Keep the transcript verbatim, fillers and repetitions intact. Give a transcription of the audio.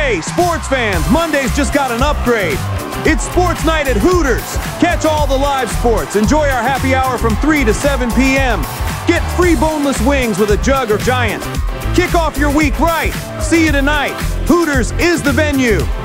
Hey, sports fans, Monday's just got an upgrade. It's sports night at Hooters. Catch all the live sports. Enjoy our happy hour from three to seven p.m. Get free boneless wings with a jug or giant. Kick off your week right. See you tonight. Hooters is the venue.